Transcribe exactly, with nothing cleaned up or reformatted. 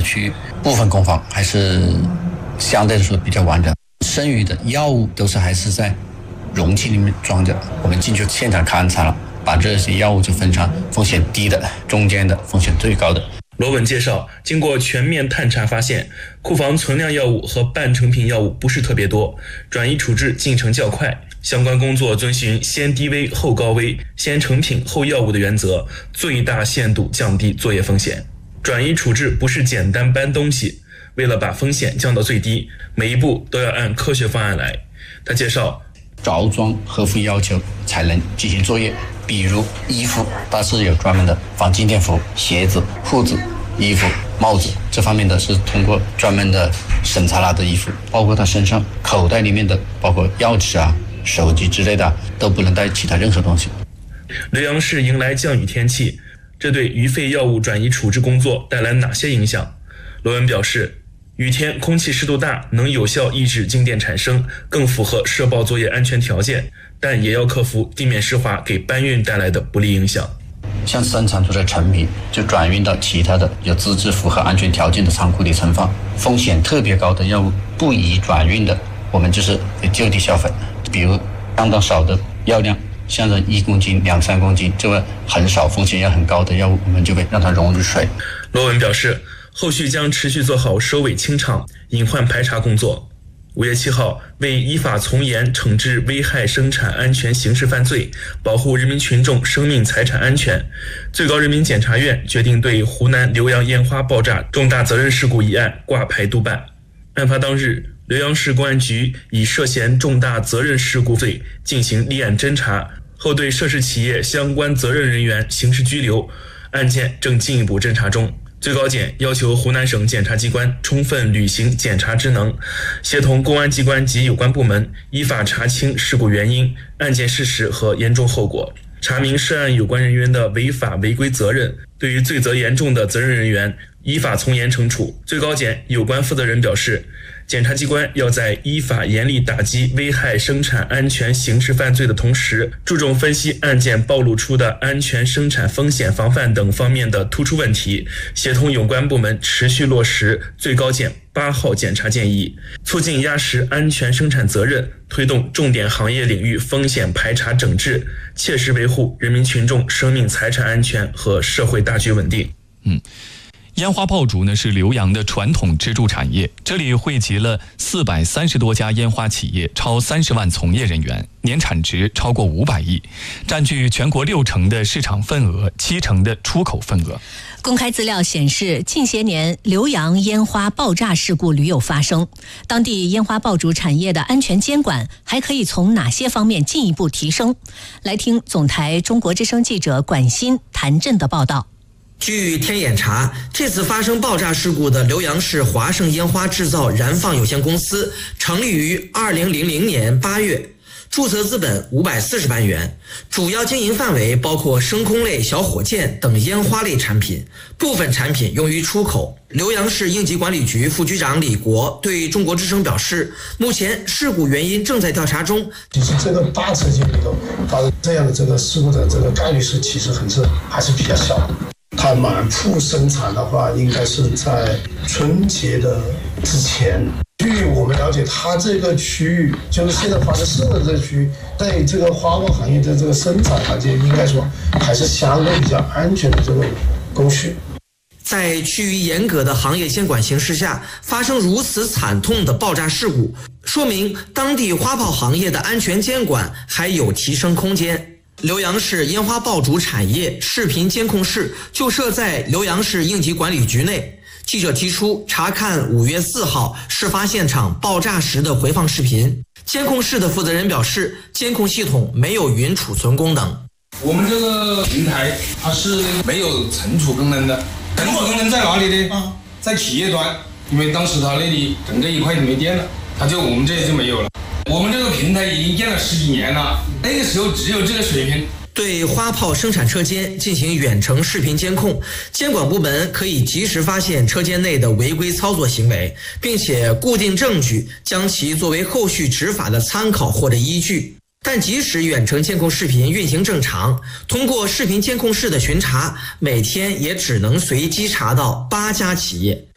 区域，部分工坊还是相对来说比较完整，剩余的药物都是还是在容器里面装着。我们进去现场勘察了，把这些药物就分成风险低的、中间的、风险最高的。 罗文介绍，经过全面探查发现，库房存量药物和半成品药物不是特别多，转移处置进程较快，相关工作遵循先低危后高危、先成品后药物的原则，最大限度降低作业风险。转移处置不是简单搬东西，为了把风险降到最低，每一步都要按科学方案来。他介绍， 着装合乎要求才能进行作业，比如衣服，它是有专门的防静电服；鞋子、裤子、衣服、帽子这方面的是通过专门的审查拿的衣服，包括他身上口袋里面的，包括钥匙啊、手机之类的，都不能带其他任何东西。 浏阳市迎来降雨天气，这对余废药物转移处置工作带来哪些影响？罗文表示，雨天空气湿度大，能有效抑制静电产生，更符合社爆作业安全条件，但也要克服地面湿滑给搬运带来的不利影响。 像生产出的成品就转运到其他的有资质符合安全条件的仓库里存放，风险特别高的药物不宜转运的，我们就是就地销毁。比如相当少的药量，像是一公斤、两三公斤，这个很少风险也很高的药物，我们就会让它溶入水。 罗文表示，后续将持续做好收尾清场、隐患排查工作。五月七号，为依法从严惩治危害生产安全刑事犯罪，保护人民群众生命财产安全，最高人民检察院决定对湖南浏阳烟花爆炸重大责任事故一案挂牌督办。案发当日，浏阳市公安局以涉嫌重大责任事故罪进行立案侦查，后对涉事企业相关责任人员刑事拘留，案件正进一步侦查中。最高检要求湖南省检察机关充分履行检察职能，协同公安机关及有关部门依法查清事故原因、案件事实和严重后果，查明涉案有关人员的违法违规责任，对于罪责严重的责任人员依法从严惩处。最高检有关负责人表示，检察机关要在依法严厉打击危害生产安全刑事犯罪的同时，注重分析案件暴露出的安全生产风险防范等方面的突出问题，协同有关部门持续落实最高检八号检察建议，促进压实安全生产责任，推动重点行业领域风险排查整治，切实维护人民群众生命财产安全和社会大局稳定。 嗯。烟花爆竹呢是浏阳的传统支柱产业，这里汇集了四百三十多家烟花企业，超三十万从业人员，年产值超过五百亿，占据全国六成的市场份额，七成的出口份额。 公开资料显示，近些年浏阳烟花爆炸事故屡有发生，当地烟花爆竹产业的安全监管还可以从哪些方面进一步提升？来听总台中国之声记者管欣、谭震的报道。 据天眼查，这次发生爆炸事故的浏阳市华盛烟花制造燃放有限公司成立于二零零零年八月，注册资本五百四十万元，主要经营范围包括升空类小火箭等烟花类产品，部分产品用于出口。浏阳市应急管理局副局长李国对中国之声表示，目前事故原因正在调查中。 其实这个大车间里头发生这样的这个事故的这个概率是其实很是还是比较小的。它满铺生产的话，应该是在春节的之前。据我们了解，它这个区域就是现在发生事故的这个区域，在这个花光行业的这个生产环节，应该说还是相对比较安全的这个工序。 在趋于严格的行业监管形势下，发生如此惨痛的爆炸事故，说明当地花炮行业的安全监管还有提升空间。浏阳市烟花爆竹产业视频监控室就设在浏阳市应急管理局内。记者提出查看五月四号事发现场爆炸时的回放视频，监控室的负责人表示，监控系统没有云储存功能。 我们这个平台它是没有存储功能的，存储功能在哪里呢？啊，在企业端，因为当时它那里整个一块没电了，它就我们这里就没有了。我们这个平台已经建了十几年了，那个时候只有这个水平。 对花炮生产车间进行远程视频监控，监管部门可以及时发现车间内的违规操作行为，并且固定证据，将其作为后续执法的参考或者依据。但即使远程监控视频运行正常，通过视频监控室的巡查，每天也只能随机查到八家企业。